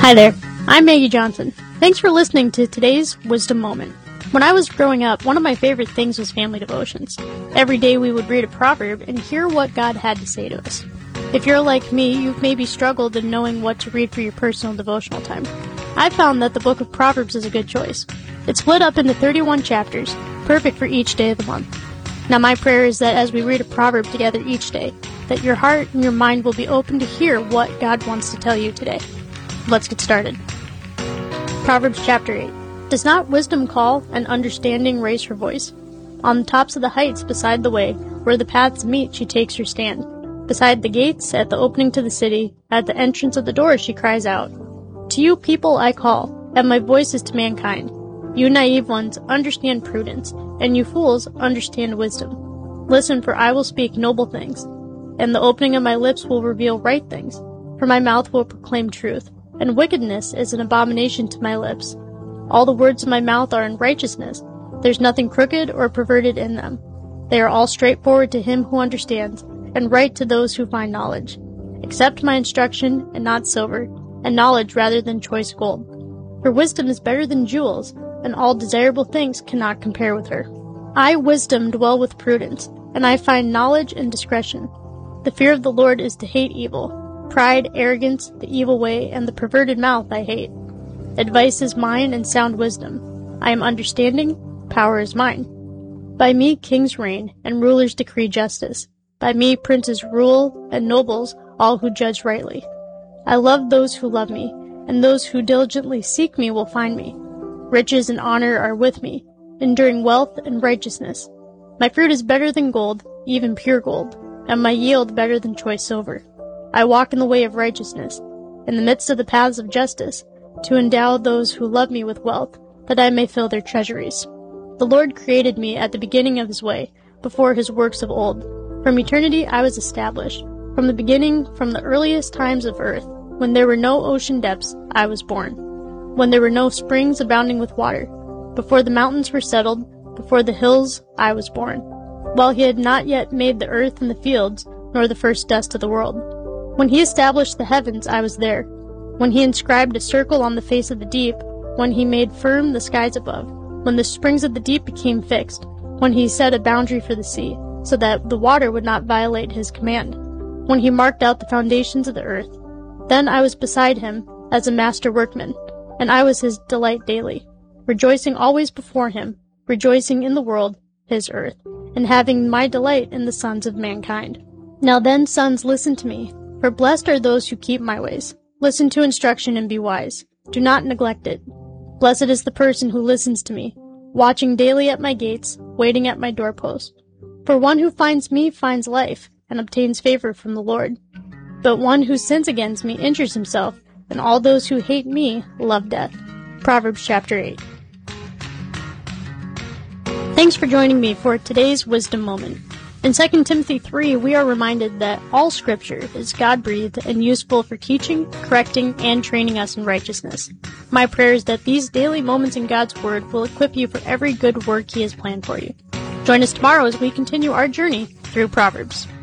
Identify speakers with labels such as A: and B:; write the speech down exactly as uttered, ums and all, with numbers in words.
A: Hi there, I'm Maggie Johnson. Thanks for listening to today's Wisdom Moment. When I was growing up, one of my favorite things was family devotions. Every day we would read a proverb and hear what God had to say to us. If you're like me, you've maybe struggled in knowing what to read for your personal devotional time. I found that the book of Proverbs is a good choice. It's split up into thirty-one chapters, perfect for each day of the month. Now my prayer is that as we read a proverb together each day, that your heart and your mind will be open to hear what God wants to tell you today. Let's get started. Proverbs chapter eight. Does not wisdom call, and understanding raise her voice? On the tops of the heights beside the way, where the paths meet, she takes her stand. Beside the gates, at the opening to the city, at the entrance of the door, she cries out, "To you people I call, and my voice is to mankind. You naive ones, understand prudence, and you fools, understand wisdom. Listen, for I will speak noble things, and the opening of my lips will reveal right things, for my mouth will proclaim truth, and wickedness is an abomination to my lips. All the words of my mouth are in righteousness. There's nothing crooked or perverted in them. They are all straightforward to him who understands, and right to those who find knowledge. Accept my instruction, and not silver, and knowledge rather than choice gold. For wisdom is better than jewels, and all desirable things cannot compare with her. I, wisdom, dwell with prudence, and I find knowledge and discretion. The fear of the Lord is to hate evil. Pride, arrogance, the evil way, and the perverted mouth I hate. Advice is mine and sound wisdom. I am understanding, power is mine. By me kings reign, and rulers decree justice. By me princes rule, and nobles, all who judge rightly. I love those who love me, and those who diligently seek me will find me. Riches and honor are with me, enduring wealth and righteousness. My fruit is better than gold, even pure gold, and my yield better than choice silver. I walk in the way of righteousness, in the midst of the paths of justice, to endow those who love me with wealth, that I may fill their treasuries. The Lord created me at the beginning of his way, before his works of old. From eternity I was established. From the beginning, from the earliest times of earth, when there were no ocean depths, I was born. When there were no springs abounding with water, before the mountains were settled, before the hills, I was born. While he had not yet made the earth and the fields, nor the first dust of the world. When he established the heavens, I was there. When he inscribed a circle on the face of the deep, when he made firm the skies above, when the springs of the deep became fixed, when he set a boundary for the sea, so that the water would not violate his command, when he marked out the foundations of the earth. Then I was beside him as a master workman, and I was his delight daily, rejoicing always before him, rejoicing in the world, his earth, and having my delight in the sons of mankind. Now then, sons, listen to me, for blessed are those who keep my ways. Listen to instruction and be wise. Do not neglect it. Blessed is the person who listens to me, watching daily at my gates, waiting at my doorpost. For one who finds me finds life, and obtains favor from the Lord. But one who sins against me injures himself, and all those who hate me love death. Proverbs chapter eight. Thanks for joining me for today's Wisdom Moment. In Second Timothy three, we are reminded that all Scripture is God-breathed and useful for teaching, correcting, and training us in righteousness. My prayer is that these daily moments in God's Word will equip you for every good work He has planned for you. Join us tomorrow as we continue our journey through Proverbs.